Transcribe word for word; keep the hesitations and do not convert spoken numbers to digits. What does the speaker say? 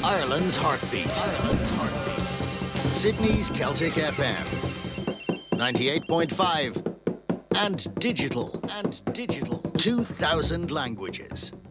Ireland's heartbeat. Ireland's heartbeat. Sydney's Celtic F M. ninety-eight point five. And digital. And digital. two thousand languages.